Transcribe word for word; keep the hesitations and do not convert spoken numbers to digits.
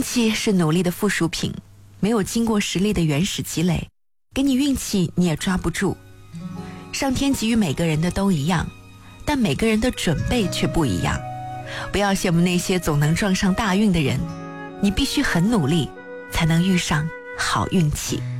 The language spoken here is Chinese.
气是努力的附属品，没有经过实力的原始积累，给你运气你也抓不住。上天给予每个人的都一样，但每个人的准备却不一样。不要羡慕那些总能撞上大运的人，你必须很努力才能遇上好运气。